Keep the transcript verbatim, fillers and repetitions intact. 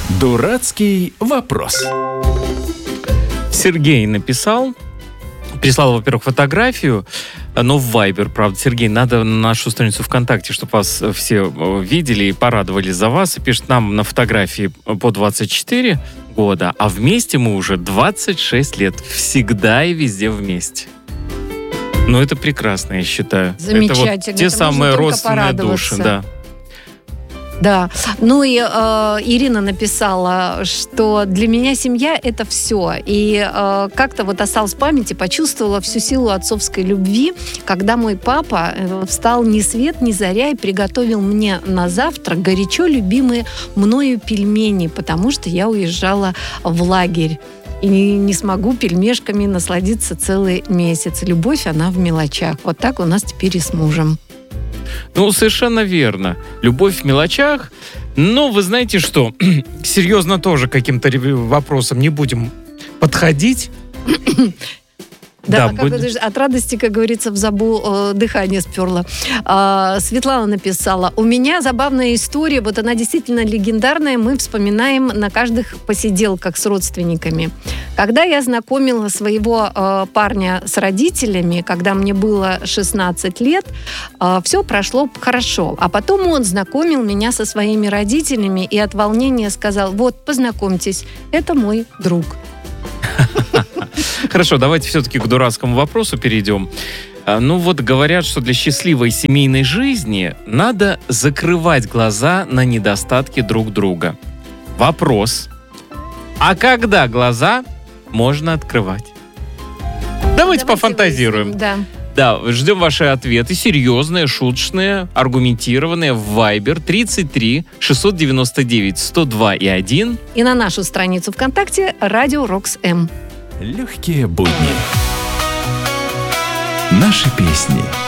Дурацкий вопрос. Сергей написал, прислал, во-первых, фотографию, но в Viber, правда. Сергей, надо на нашу страницу ВКонтакте, чтобы вас все видели и порадовались за вас. И пишет нам на фотографии по двадцать четыре года, а вместе мы уже двадцать шесть лет. Всегда и везде вместе. Ну, это прекрасно, я считаю. Замечательно. Это вот те это самые родственные души, да. Да. Ну и э, Ирина написала, что для меня семья – это все. И э, как-то вот осталась в памяти, почувствовала всю силу отцовской любви, когда мой папа встал ни свет, ни заря и приготовил мне на завтрак горячо любимые мною пельмени, потому что я уезжала в лагерь. И не, не смогу пельмешками насладиться целый месяц. Любовь, она в мелочах. Вот так у нас теперь и с мужем. Ну, совершенно верно. Любовь в мелочах. Но вы знаете что? Серьезно тоже к каким-то вопросам не будем подходить. Да, да, как от радости, как говорится, в забу э, дыхание сперло. Э, Светлана написала: у меня забавная история, вот она действительно легендарная, мы вспоминаем на каждых посиделках с родственниками. Когда я знакомила своего э, парня с родителями, когда мне было шестнадцать лет, э, все прошло хорошо. А потом он знакомил меня со своими родителями и от волнения сказал: вот, познакомьтесь, это мой друг. Хорошо, давайте все-таки к дурацкому вопросу перейдем. Ну вот говорят, что для счастливой семейной жизни надо закрывать глаза на недостатки друг друга. Вопрос: а когда глаза можно открывать? Давайте, Давайте пофантазируем. Выясним, да. Да, ждем ваши ответы. Серьезные, шуточные, аргументированные в Viber тридцать три шестьсот девяносто девять сто два и один. И на нашу страницу ВКонтакте Радио Рокс М. Легкие будни. Наши песни.